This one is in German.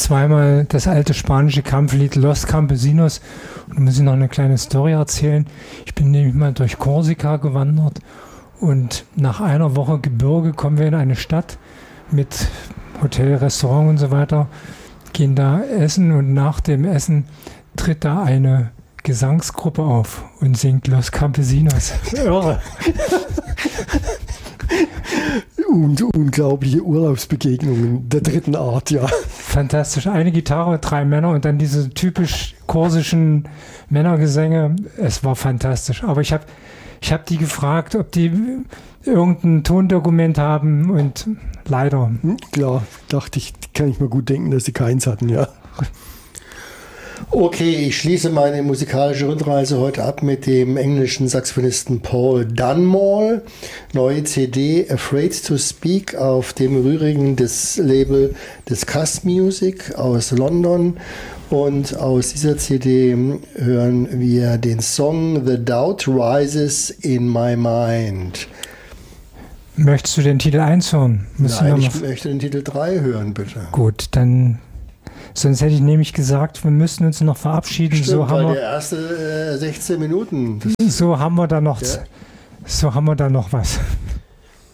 zweimal das alte spanische Kampflied Los Campesinos. Und da muss ich noch eine kleine Story erzählen. Ich bin nämlich mal durch Korsika gewandert und nach einer Woche Gebirge kommen wir in eine Stadt mit Hotel, Restaurant und so weiter, gehen da essen und nach dem Essen tritt da eine Gesangsgruppe auf und singt Los Campesinos. Irre. Unglaubliche Urlaubsbegegnungen der dritten Art, ja. Fantastisch. Eine Gitarre, 3 Männer und dann diese typisch korsischen Männergesänge. Es war fantastisch. Aber ich hab die gefragt, ob die irgendein Tondokument haben und leider. Klar, dachte ich, kann ich mir gut denken, dass sie keins hatten, ja. Okay, ich schließe meine musikalische Rundreise heute ab mit dem englischen Saxophonisten Paul Dunmore. Neue CD Afraid to Speak auf dem rührigen Label Discuss Music aus London. Und aus dieser CD hören wir den Song The Doubt Rises in My Mind. Möchtest du den Titel 1 hören? Nein, ich möchte den Titel 3 hören, bitte. Gut, dann... Sonst hätte ich nämlich gesagt, wir müssten uns noch verabschieden. Stimmt, so haben wir der erste 16 Minuten. So haben wir da noch was.